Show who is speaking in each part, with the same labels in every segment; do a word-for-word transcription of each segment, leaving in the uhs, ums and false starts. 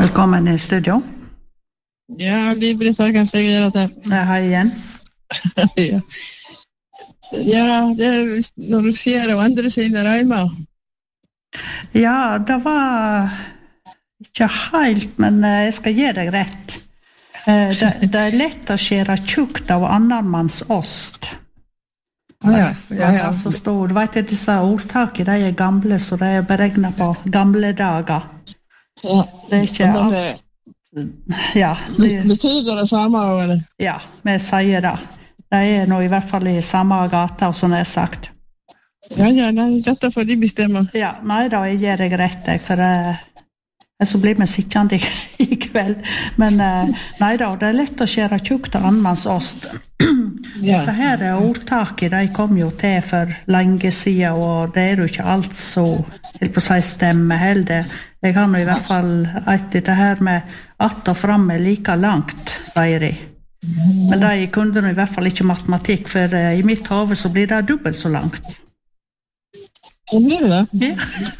Speaker 1: Velkommen i studio.
Speaker 2: Ja, Liv-Britt har kanskje jeg gjør det.
Speaker 1: Ja, hei igjen.
Speaker 2: ja. ja, det er når du ser og andre sine reimer.
Speaker 1: Ja, det var ikke helt, men jeg skal gi deg rett. Det, det er lett å skjere tjukt av annenmanns ost.
Speaker 2: Ah, ja, ja, ja.
Speaker 1: Så stor. Du vet at disse ordtakene, de er gamle, så de er beregnet på gamle dager.
Speaker 2: Ja,
Speaker 1: det er ikke alt. Ja, det
Speaker 2: betyder det samme, eller?
Speaker 1: Ja, vi sier det. De er nå i hvert fall i samme gata, som jeg har sagt.
Speaker 2: Ja, ja, nei, dette får de bestemme.
Speaker 1: Ja, nei da, jeg gir deg rett, jeg, for uh, så blir vi sittende i, i kveld. Men uh, nei da, det er lett å skjere tjukt av annenmanns ost. Ja. Disse her ordtaket, de kom jo til for lenge siden, og det er jo ikke alt så, helt på seg stemme heller. Jeg har nå i hvert fall et dette her med att og frem er like langt, sier de. Men de kunne nå i hvert fall ikke matematikk, for uh, i mitt hode så blir det dobbelt så langt.
Speaker 2: Hva blir det?
Speaker 1: Ja.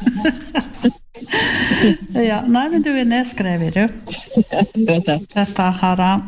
Speaker 1: ja, nei, men du er nedskrevet, du. Dette har han.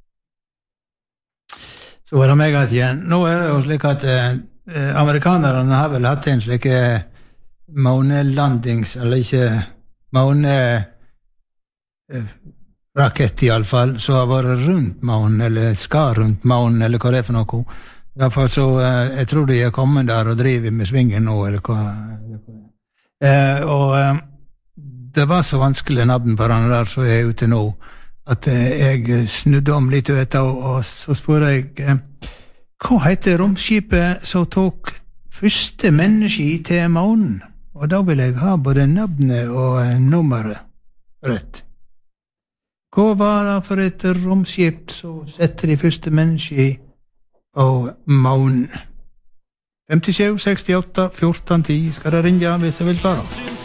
Speaker 3: Så var det meg at igjen. Nå er det jo slik at eh, amerikanerne har vel hatt en slik månelandings, eller ikke måne eh, rakett i alle fall, så har vært rundt månen, eller skal rundt månen, eller hva det er for noe. I hvert fall så, eh, jeg tror de er kommet der og driver med svingen nå, eller hva. Eh, og eh, det var så vanskelig navn på den der som er ute nå, at eh, jeg snudde om litt vet du, og så spør jeg, eh, hva heter romskipet som tok første menneske til månen? Og da vil jeg ha både navnet og eh, nummeret rett. Hva var det for et romskip som setter de første menneske og månen? femtisju, sekstiåtte, fjorten, ti skal det ringe hvis jeg vil svare.